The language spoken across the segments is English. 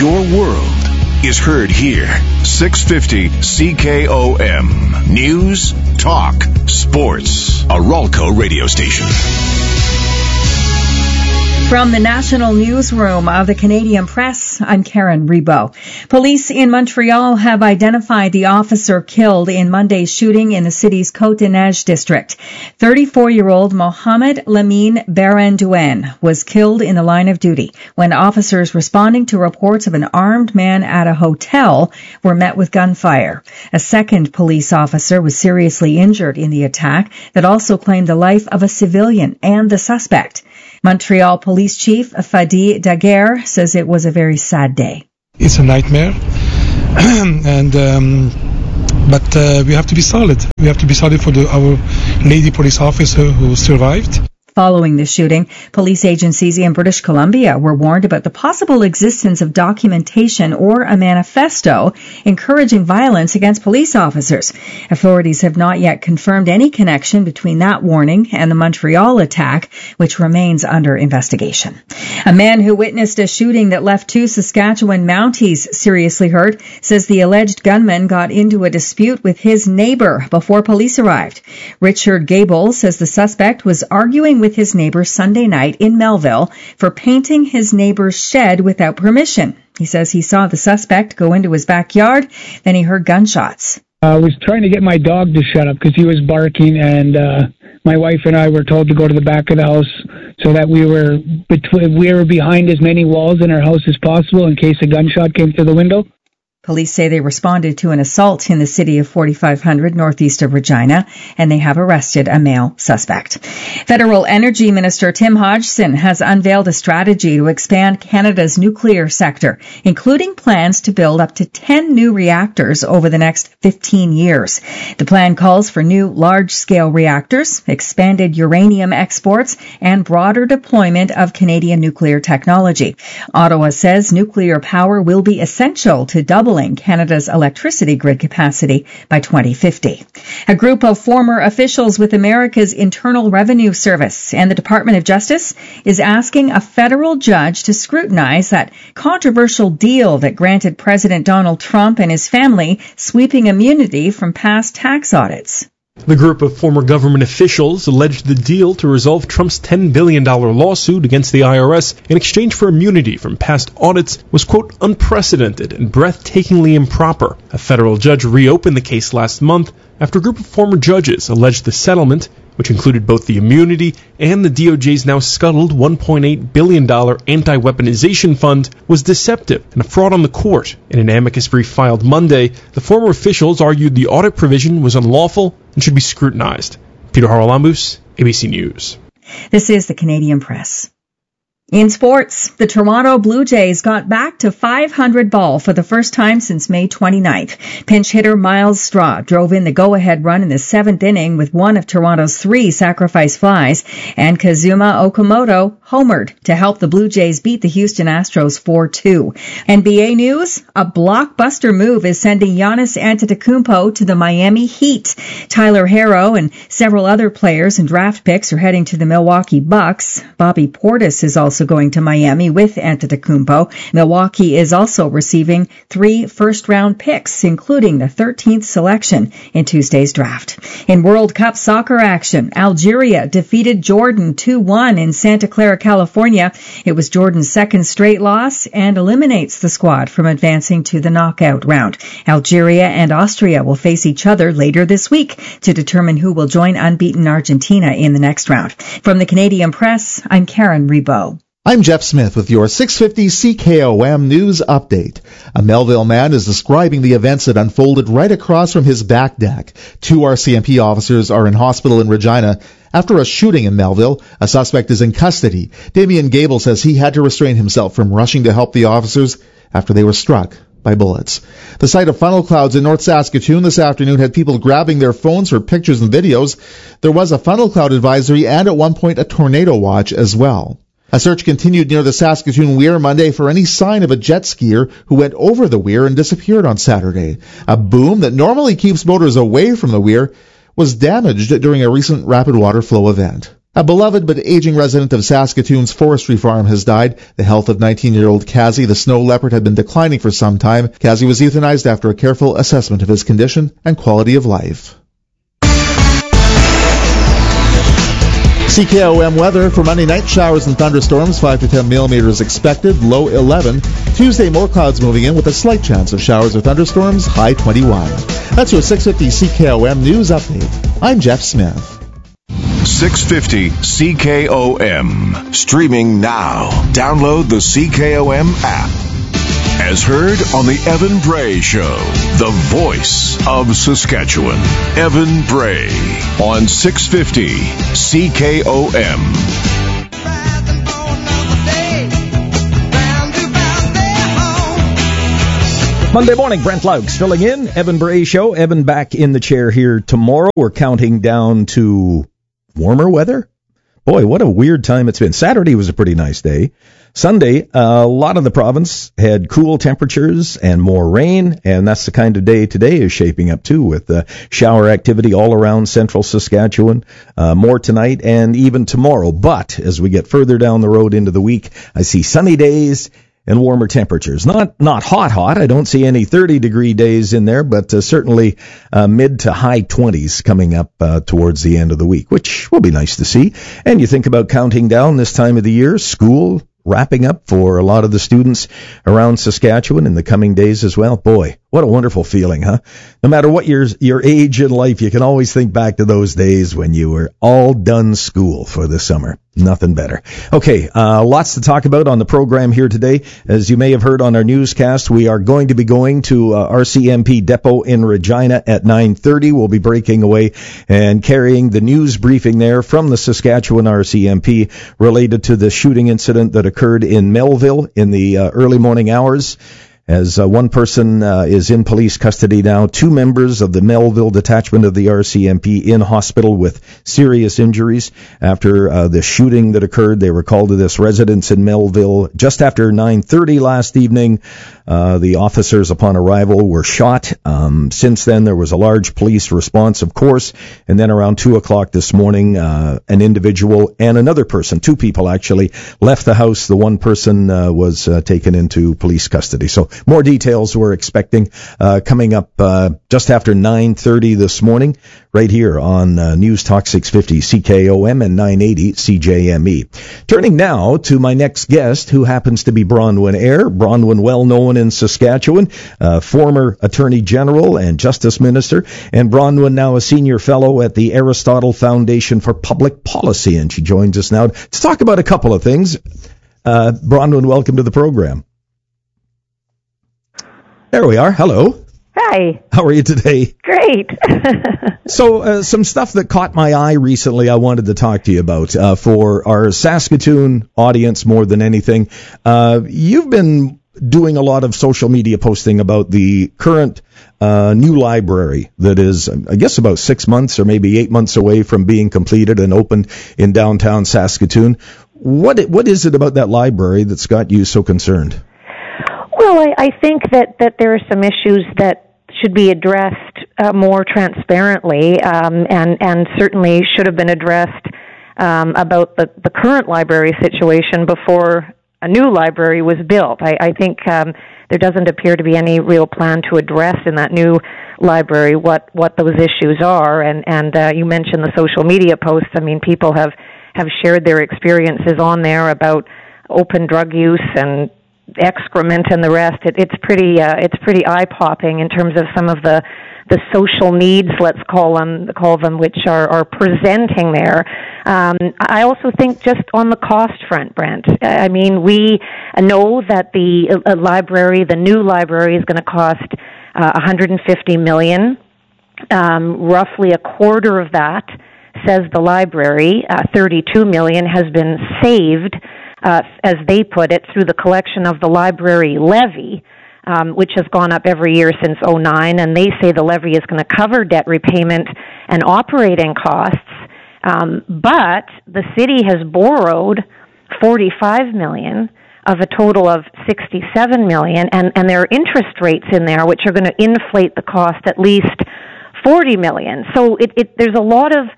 Your world is heard here. 650 CKOM. News, talk, sports. A Ralco radio station. From the National Newsroom of the Canadian Press, I'm Karen Rebo. Police in Montreal have identified the officer killed in Monday's shooting in the city's Côte-des-Neiges district. 34-year-old Mohamed Lamine Barandouane was killed in the line of duty when officers responding to reports of an armed man at a hotel were met with gunfire. A second police officer was seriously injured in the attack that also claimed the life of a civilian and the suspect. Montreal Police Chief Fadi Daguerre says it was a very sad day. It's a nightmare, but we have to be solid. We have to be solid for our lady police officer who survived. Following the shooting, police agencies in British Columbia were warned about the possible existence of documentation or a manifesto encouraging violence against police officers. Authorities have not yet confirmed any connection between that warning and the Montreal attack, which remains under investigation. A man who witnessed a shooting that left 2 Saskatchewan Mounties seriously hurt says the alleged gunman got into a dispute with his neighbor before police arrived. Richard Gable says the suspect was arguing with his neighbor Sunday night in Melville for painting his neighbor's shed without permission. He says he saw the suspect go into his backyard, then he heard gunshots. I was trying to get my dog to shut up because he was barking, and my wife and I were told to go to the back of the house so that we were behind as many walls in our house as possible in case a gunshot came through the window. Police say they responded to an assault in the city of 4500 northeast of Regina, and they have arrested a male suspect. Federal Energy Minister Tim Hodgson has unveiled a strategy to expand Canada's nuclear sector, including plans to build up to 10 new reactors over the next 15 years. The plan calls for new large-scale reactors, expanded uranium exports, and broader deployment of Canadian nuclear technology. Ottawa says nuclear power will be essential to double Canada's electricity grid capacity by 2050. A group of former officials with America's Internal Revenue Service and the Department of Justice is asking a federal judge to scrutinize that controversial deal that granted President Donald Trump and his family sweeping immunity from past tax audits. The group of former government officials alleged the deal to resolve Trump's $10 billion lawsuit against the IRS in exchange for immunity from past audits was, quote, unprecedented and breathtakingly improper. A federal judge reopened the case last month after a group of former judges alleged the settlement, which included both the immunity and the DOJ's now scuttled $1.8 billion anti-weaponization fund, was deceptive and a fraud on the court. In an amicus brief filed Monday, the former officials argued the audit provision was unlawful and should be scrutinized. Peter Haralambous, ABC News. This is the Canadian Press. In sports, the Toronto Blue Jays got back to 500 ball for the first time since May 29th. Pinch hitter Miles Straw drove in the go-ahead run in the 7th inning with one of Toronto's 3 sacrifice flies, and Kazuma Okamoto homered to help the Blue Jays beat the Houston Astros 4-2. NBA news, a blockbuster move is sending Giannis Antetokounmpo to the Miami Heat. Tyler Herro and several other players and draft picks are heading to the Milwaukee Bucks. Bobby Portis is also going to Miami with Antetokounmpo. Milwaukee is also receiving 3 first-round picks, including the 13th selection in Tuesday's draft. In World Cup soccer action, Algeria defeated Jordan 2-1 in Santa Clara, California. It was Jordan's second straight loss and eliminates the squad from advancing to the knockout round. Algeria and Austria will face each other later this week to determine who will join unbeaten Argentina in the next round. From the Canadian Press, I'm Karen Rebo. I'm Jeff Smith with your 650 CKOM News Update. A Melville man is describing the events that unfolded right across from his back deck. 2 RCMP officers are in hospital in Regina after a shooting in Melville. A suspect is in custody. Damien Gable says he had to restrain himself from rushing to help the officers after they were struck by bullets. The site of funnel clouds in North Saskatoon this afternoon had people grabbing their phones for pictures and videos. There was a funnel cloud advisory and at one point a tornado watch as well. A search continued near the Saskatoon Weir Monday for any sign of a jet skier who went over the weir and disappeared on Saturday. A boom that normally keeps boaters away from the weir was damaged during a recent rapid water flow event. A beloved but aging resident of Saskatoon's forestry farm has died. The health of 19-year-old Kazi, the snow leopard, had been declining for some time. Kazi was euthanized after a careful assessment of his condition and quality of life. CKOM weather for Monday night, showers and thunderstorms, 5 to 10 millimeters expected, low 11. Tuesday, more clouds moving in with a slight chance of showers or thunderstorms, high 21. That's your 650 CKOM news update. I'm Jeff Smith. 650 CKOM. Streaming now. Download the CKOM app. As heard on the Evan Bray Show, the voice of Saskatchewan. Evan Bray on 650 CKOM. Monday morning, Brent Laux filling in. Evan Bray Show. Evan back in the chair here tomorrow. We're counting down to warmer weather. Boy, what a weird time it's been. Saturday was a pretty nice day. Sunday, a lot of the province had cool temperatures and more rain, and that's the kind of day today is shaping up too, with shower activity all around central Saskatchewan, more tonight and even tomorrow. But as we get further down the road into the week, I see sunny days and warmer temperatures. Not hot. I don't see any 30-degree days in there, but certainly mid to high 20s coming up towards the end of the week, which will be nice to see. And you think about counting down this time of the year, school wrapping up for a lot of the students around Saskatchewan in the coming days as well. Boy, what a wonderful feeling, huh? No matter what your age in life, you can always think back to those days when you were all done school for the summer. Nothing better. Okay, lots to talk about on the program here today. As you may have heard on our newscast, we are going to be going to RCMP Depot in Regina at 9:30. We'll be breaking away and carrying the news briefing there from the Saskatchewan RCMP related to the shooting incident that occurred in Melville in the early morning hours. As one person is in police custody now, 2 members of the Melville detachment of the RCMP in hospital with serious injuries after the shooting that occurred. They were called to this residence in Melville just after 9:30 last evening. The officers, upon arrival, were shot. Since then, there was a large police response, of course, and then around 2 o'clock this morning, an individual and another person, 2 people actually, left the house. The one person was taken into police custody. So more details we're expecting coming up just after 9:30 this morning, right here on News Talk 650 CKOM and 980 CJME. Turning now to my next guest, who happens to be Bronwyn Eyre. Bronwyn, well known in Saskatchewan, former Attorney General and Justice Minister, and Bronwyn now a senior fellow at the Aristotle Foundation for Public Policy, and she joins us now to talk about a couple of things. Bronwyn, welcome to the program. There we are. Hello. Hi. How are you today? Great. So, some stuff that caught my eye recently I wanted to talk to you about for our Saskatoon audience more than anything. You've been doing a lot of social media posting about the current new library that is, I guess, about 6 months or maybe 8 months away from being completed and opened in downtown Saskatoon. What is it about that library that's got you so concerned? Well, I think that there are some issues that should be addressed more transparently, and certainly should have been addressed about the current library situation before a new library was built. I think there doesn't appear to be any real plan to address in that new library what those issues are. And you mentioned the social media posts. I mean, people have shared their experiences on there about open drug use and excrement and the rest. It's pretty eye-popping in terms of some of the social needs, let's call them, which are presenting there. I also think just on the cost front, Brent. I mean, we know that the new library is going to cost $150 million. Roughly a quarter of that, says the library, $32 million has been saved, as they put it, through the collection of the library levy, which has gone up every year since 2009, and they say the levy is going to cover debt repayment and operating costs, but the city has borrowed $45 million of a total of $67 million, and there are interest rates in there which are going to inflate the cost at least $40 million. So there's a lot of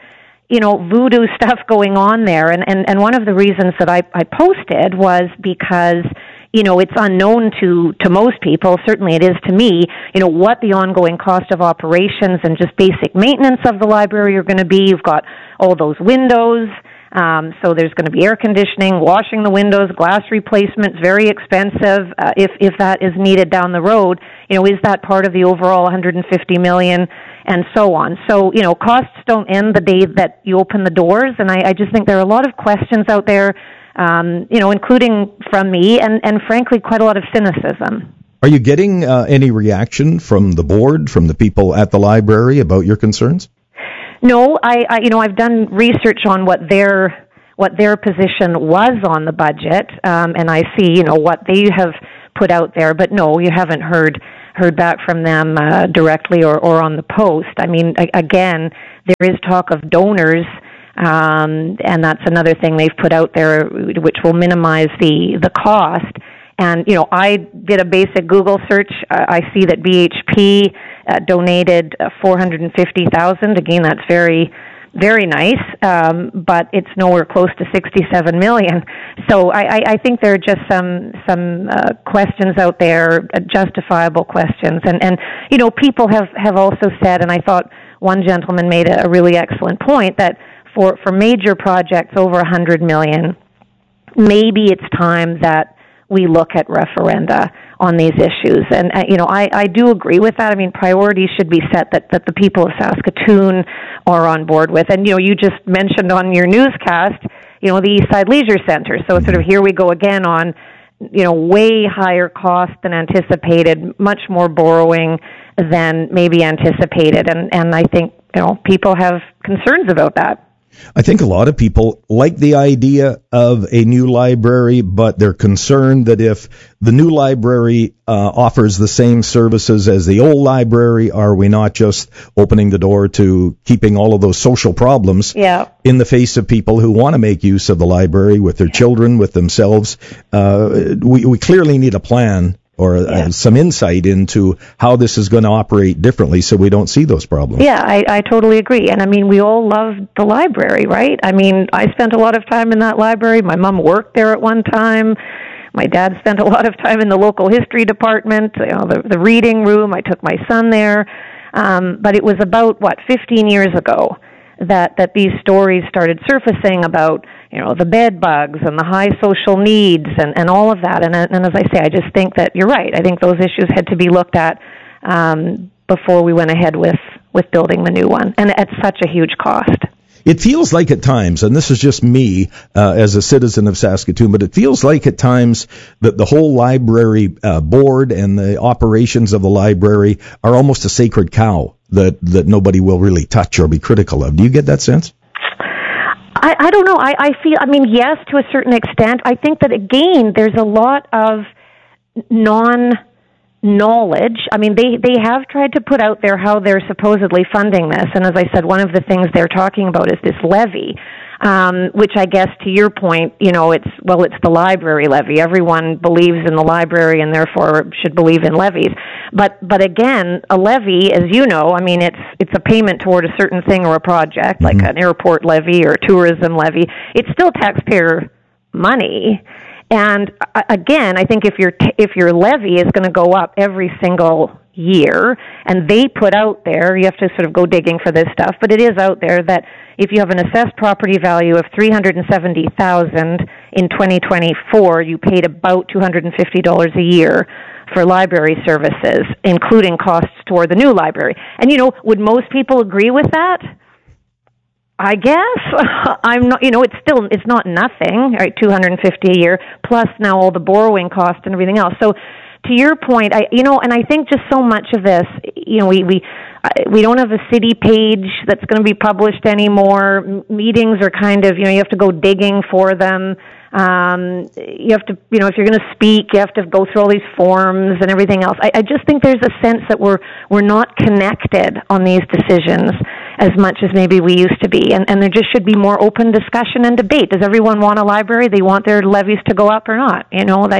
voodoo stuff going on there. And one of the reasons that I posted was because, it's unknown to most people, certainly it is to me, what the ongoing cost of operations and just basic maintenance of the library are going to be. You've got all those windows, so there's going to be air conditioning, washing the windows, glass replacements, very expensive if that is needed down the road. Is that part of the overall $150 million and so on? So, costs don't end the day that you open the doors, and I just think there are a lot of questions out there, including from me, and frankly, quite a lot of cynicism. Are you getting any reaction from the board, from the people at the library about your concerns? No, I've done research on what their position was on the budget, and I see, what they have put out there. But no, you haven't heard back from them directly or on the post. I mean, again, there is talk of donors, and that's another thing they've put out there, which will minimize the cost. And, I did a basic Google search. I see that BHP donated $450,000. Again, that's very, very nice, but it's nowhere close to $67 million. So I think there are just some questions out there, justifiable questions. And people have also said, and I thought one gentleman made a really excellent point, that for major projects over $100 million, maybe it's time that we look at referenda on these issues. And, I do agree with that. I mean, priorities should be set that the people of Saskatoon are on board with. And, you just mentioned on your newscast, the East Side Leisure Center. So it's sort of here we go again on, way higher cost than anticipated, much more borrowing than maybe anticipated. And I think, people have concerns about that. I think a lot of people like the idea of a new library, but they're concerned that if the new library offers the same services as the old library, are we not just opening the door to keeping all of those social problems in the face of people who want to make use of the library with their children, with themselves? We clearly need a plan or some insight into how this is going to operate differently so we don't see those problems. Yeah, I totally agree. And I mean, we all love the library, right? I mean, I spent a lot of time in that library. My mom worked there at one time. My dad spent a lot of time in the local history department, the reading room. I took my son there. But it was about, 15 years ago that these stories started surfacing about, the bed bugs and the high social needs and all of that. And as I say, I just think that you're right. I think those issues had to be looked at before we went ahead with building the new one, and at such a huge cost. It feels like at times, and this is just me as a citizen of Saskatoon, but it feels like at times that the whole library board and the operations of the library are almost a sacred cow that nobody will really touch or be critical of. Do you get that sense? I don't know. I feel, yes, to a certain extent. I think that, again, there's a lot of non-knowledge. I mean, they have tried to put out there how they're supposedly funding this. And as I said, one of the things they're talking about is this levy, which I guess, to your point, it's the library levy. Everyone believes in the library and therefore should believe in levies. But again, a levy, as you know, it's a payment toward a certain thing or a project, like an airport levy or a tourism levy. It's still taxpayer money. And again, I think if your levy is going to go up every single year, and they put out there, you have to sort of go digging for this stuff, but it is out there that if you have an assessed property value of $370,000 in 2024, you paid about $250 a year for library services, including costs toward the new library. And would most people agree with that? I guess I'm not. It's not nothing, right? $250 a year plus now all the borrowing costs and everything else. So, to your point, and I think just so much of this, we don't have a city page that's going to be published anymore. Meetings are kind of, you have to go digging for them. You have to, if you're going to speak, you have to go through all these forms and everything else. I just think there's a sense that we're not connected on these decisions as much as maybe we used to be. And there just should be more open discussion and debate. Does everyone want a library? They want their levies to go up or not?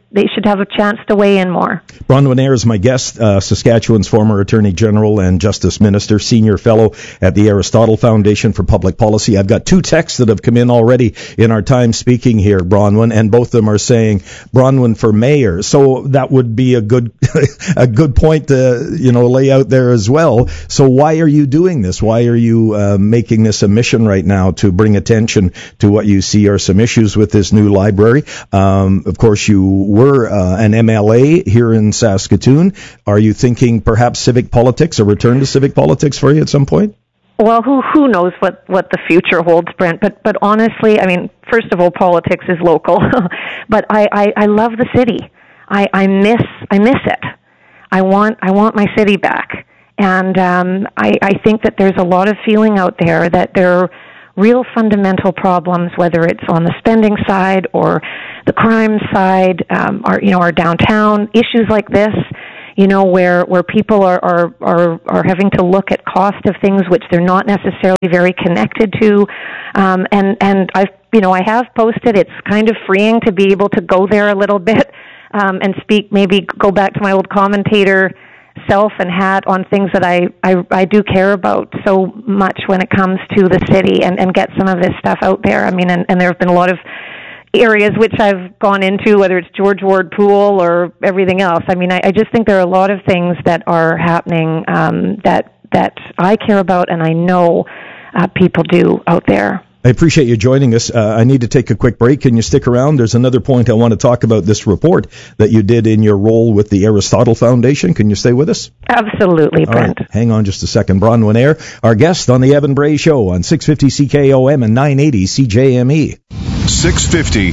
they should have a chance to weigh in more. Bronwyn Ayre is my guest, Saskatchewan's former Attorney General and Justice Minister, Senior Fellow at the Aristotle Foundation for Public Policy. I've got 2 texts that have come in already in our time speaking here, Bronwyn, and both of them are saying Bronwyn for mayor. So that would be a good a good point to lay out there as well. So why are you doing this? Why are you making this a mission right now to bring attention to what you see are some issues with this new library? Of course, you were an MLA here in Saskatoon. Are you thinking perhaps civic politics, a return to civic politics for you at some point? Well, who knows what the future holds, Brent? But honestly, I mean, first of all, politics is local, but I love the city. I miss it. I want my city back, and I think that there's a lot of feeling out there that there are real fundamental problems, whether it's on the spending side or the crime side, our downtown issues like this, where people are having to look at cost of things which they're not necessarily very connected to, and I have posted. It's kind of freeing to be able to go there a little bit and speak. Maybe go back to my old commentator self and hat on things that I do care about so much when it comes to the city, and get some of this stuff out there. I mean, and there have been a lot of areas which I've gone into, whether it's George Ward Pool or everything else. I mean, I just think there are a lot of things that are happening that I care about, and I know people do out there. I appreciate you joining us. I need to take a quick break. Can you stick around? There's another point I want to talk about, this report that you did in your role with the Aristotle Foundation. Can you stay with us? Absolutely, Brent. All right. Hang on just a second. Bronwyn Ayre, our guest on the Evan Bray Show on 650 CKOM and 980 CJME. 650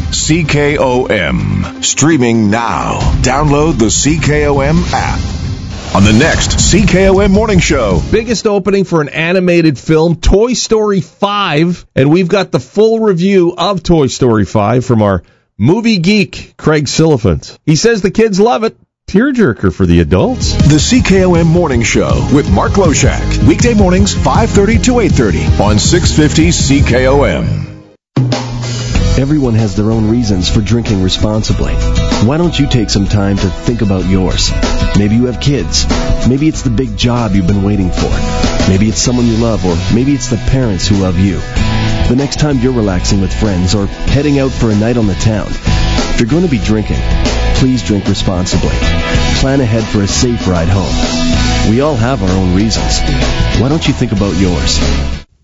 CKOM. Streaming now. Download the CKOM app. On the next CKOM Morning Show. Biggest opening for an animated film, Toy Story 5. And we've got the full review of Toy Story 5 from our movie geek, Craig Silliphant. He says the kids love it. Tearjerker for the adults. The CKOM Morning Show with Mark Loshak. Weekday mornings, 5:30 to 8:30 on 650 CKOM. Everyone has their own reasons for drinking responsibly. Why don't you take some time to think about yours? Maybe you have kids. Maybe it's the big job you've been waiting for. Maybe it's someone you love, or maybe it's the parents who love you. The next time you're relaxing with friends or heading out for a night on the town, if you're going to be drinking, please drink responsibly. Plan ahead for a safe ride home. We all have our own reasons. Why don't you think about yours?